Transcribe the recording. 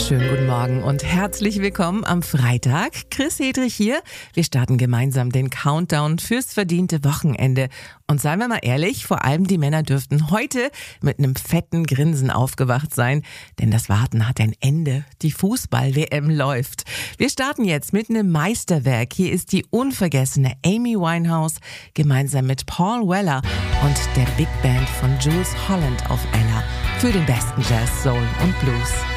Schönen guten Morgen und herzlich willkommen am Freitag. Chris Hedrich hier. Wir starten gemeinsam den Countdown fürs verdiente Wochenende. Und seien wir mal ehrlich, vor allem die Männer dürften heute mit einem fetten Grinsen aufgewacht sein, denn das Warten hat ein Ende. Die Fußball-WM läuft. Wir starten jetzt mit einem Meisterwerk. Hier ist die unvergessene Amy Winehouse gemeinsam mit Paul Weller und der Big Band von Jules Holland auf Ella für den besten Jazz, Soul und Blues.